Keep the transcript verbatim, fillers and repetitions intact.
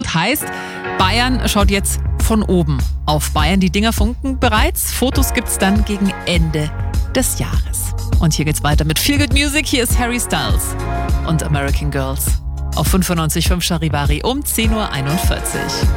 Und heißt, Bayern schaut jetzt von oben auf Bayern. Die Dinger funken bereits. Fotos gibt's dann gegen Ende des Jahres. Und hier geht's weiter mit Feel Good Music. Hier ist Harry Styles und American Girls auf fünfundneunzig Komma fünf Charivari um zehn Uhr einundvierzig.